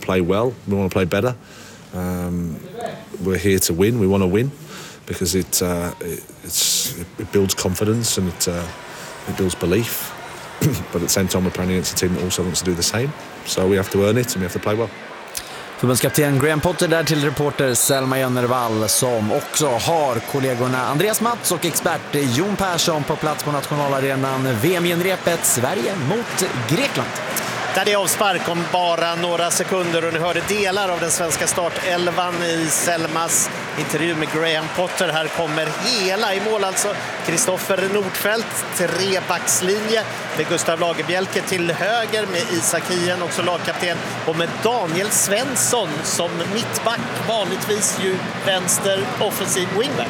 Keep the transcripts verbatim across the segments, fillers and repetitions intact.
to play well. We want to play better. Um, we're here to win. We want to win because it, uh, it, it's, it builds confidence and it, uh, it builds belief. But at the same time, we're playing against a team that also wants to do the same. So we have to earn it and we have to play well. Förbundskapten Graham Potter där till reporter Selma Jönnervall som också har kollegorna Andreas Mats och expert Jon Persson på plats på nationalarenan. V M-genrepet Sverige mot Grekland. Där det är avspark om bara några sekunder och ni hörde delar av den svenska startelvan i Selmas intervju med Graham Potter. Här kommer hela i mål alltså Kristoffer Nordfeldt, trebackslinje med Gustav Lagerbielke till höger med Isak Hien, också lagkapten, och med Daniel Svensson som mittback, vanligtvis ju vänster offensiv wingback.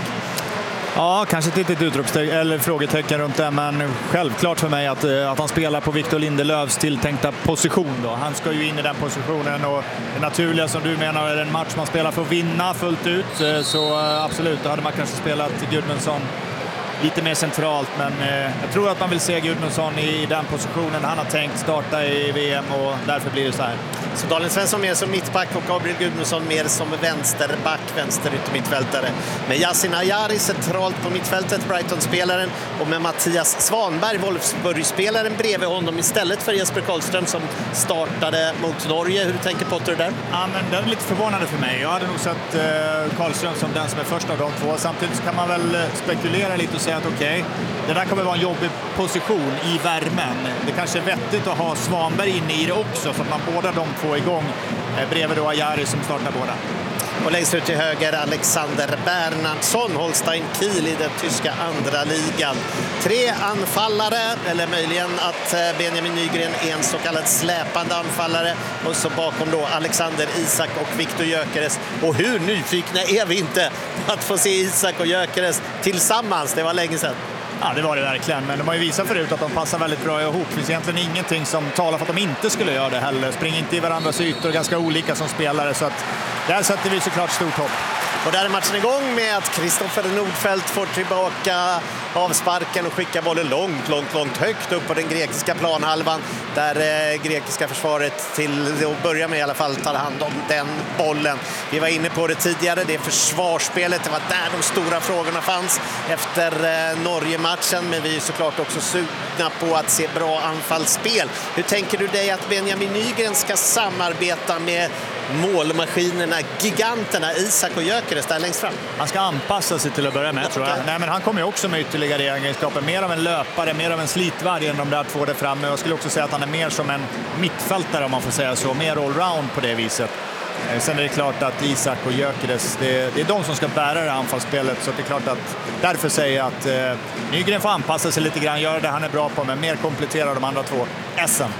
Ja, kanske ett litet utropstecken eller frågetecken runt det, men självklart för mig att, att han spelar på Victor Lindelöfs tilltänkta position då. Han ska ju in i den positionen och det naturliga som du menar är en match man spelar för att vinna fullt ut, så absolut, då hade man kanske spelat Gudmundsson lite mer centralt, men eh, jag tror att man vill se Gudmundsson i, i den positionen han har tänkt starta i V M och därför blir det så här. Så Daniel Svensson mer som mittback och Gabriel Gudmundsson mer som vänsterback, vänsteryttermittfältare. Med Yasin Ayari centralt på mittfältet, Brighton-spelaren, och med Mattias Svanberg, Wolfsburg-spelaren, bredvid honom istället för Jesper Karlström som startade mot Norge. Hur tänker Potter där? Ja, men det är lite förvånande för mig. Jag hade nog sett eh, Karlström som den som är första av de två. Samtidigt så kan man väl spekulera lite och säga att okej, okay, det där kommer vara en jobbig position i värmen. Det kanske är vettigt att ha Svanberg inne i det också, så att man båda de två igång eh, bredvid då Ayari som startar båda. Och längst ut till höger Alexander Bernhardsson, Holstein Kiel i den tyska andra ligan. Tre anfallare, eller möjligen att Benjamin Nygren är en så kallad släpande anfallare. Och så bakom då Alexander Isak och Viktor Gyökeres. Och hur nyfikna är vi inte att få se Isak och Gyökeres tillsammans? Det var länge sedan. Ja, det var det verkligen. Men de har ju visat förut att de passar väldigt bra ihop. Det finns egentligen ingenting som talar för att de inte skulle göra det heller. Springer inte i varandras ytor, ganska olika som spelare. Så att där sätter vi såklart stort hopp. Och där är matchen igång med att Kristoffer Nordfeldt får tillbaka avsparken och skickar bollen långt, långt, långt högt upp på den grekiska planhalvan. Där eh, grekiska försvaret till att börja med i alla fall tar hand om den bollen. Vi var inne på det tidigare, det är försvarsspelet. Det var där de stora frågorna fanns efter eh, Norge-matchen. Men vi är såklart också sugna på att se bra anfallsspel. Hur tänker du dig att Benjamin Nygren ska samarbeta med målmaskinerna, giganterna Isak och Gyökeres där längst fram? Han ska anpassa sig till att börja med, tror jag. Nej, men han kommer ju också med ytterligare egenskaper. Mer av en löpare, mer av en slitvarg än de där två där framme. Jag skulle också säga att han är mer som en mittfältare, om man får säga så. Mer allround på det viset. Sen är det klart att Isak och Gyökeres, det, det är de som ska bära det anfallsspelet. Så det är klart att därför säger jag att eh, Nygren får anpassa sig lite grann, göra det han är bra på, men mer komplettera de andra två S M.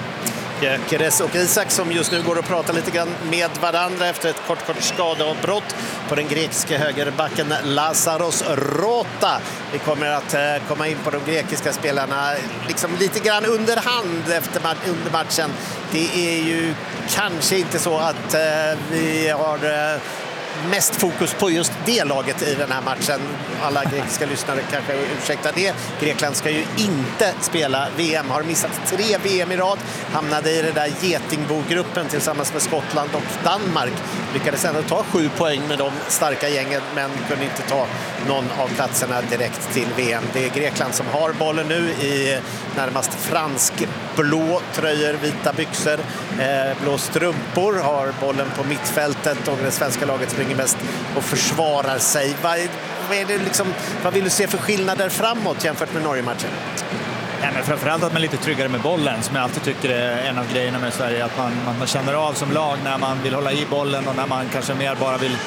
Gyökeres och Isak som just nu går och pratar lite grann med varandra efter ett kort kort skadeavbrott på den grekiska högerbacken Lazaros Rota. Vi kommer att eh, komma in på de grekiska spelarna liksom lite grann under hand efter ma- under matchen. Det är ju kanske inte så att eh, vi har eh, mest fokus på just det laget i den här matchen. Alla grekiska lyssnare kanske ursäkta det. Grekland ska ju inte spela V M. Har missat tre V M i rad. Hamnade i den där Getingbo-gruppen tillsammans med Skottland och Danmark. Lyckades ändå ta sju poäng med de starka gängen, men kunde inte ta någon av platserna direkt till V M. Det är Grekland som har bollen nu i närmast fransk-blå tröjor, vita byxor, eh, blå strumpor. Har bollen på mittfältet och det svenska laget springer mest och försvarar sig. Vad, vad, är det liksom, vad vill du se för skillnader framåt jämfört med Norge-matchen? Ja, men framförallt att man är lite tryggare med bollen, som jag alltid tycker är en av grejerna med Sverige. Att man, man, man känner av som lag när man vill hålla i bollen och när man kanske mer bara vill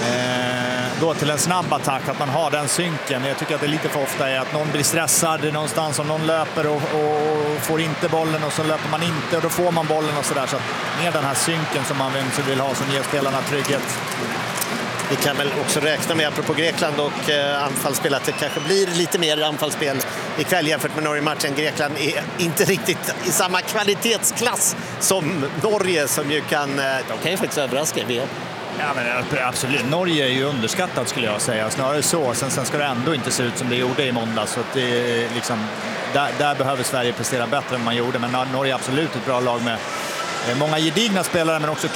eh, gå till en snabb attack. Att man har den synken. Jag tycker att det lite för ofta är att någon blir stressad någonstans, om någon löper och, och får inte bollen och så löper man inte och då får man bollen och sådär. Så att mer den här synken som man vill ha, som ger spelarna trygghet. Vi kan väl också räkna med, apropå Grekland och eh, anfallsspel, att det kanske blir lite mer anfallsspel ikväll jämfört med Norge-matchen. Grekland är inte riktigt i samma kvalitetsklass som Norge, som ju kan, eh, de kan ju faktiskt överraska i V M. Ja, men absolut. Norge är ju underskattat, skulle jag säga. Snarare så. Sen, sen ska det ändå inte se ut som det gjorde i måndag. Så att det är liksom, där, där behöver Sverige prestera bättre än man gjorde. Men Norge är absolut ett bra lag med många gedigna spelare, men också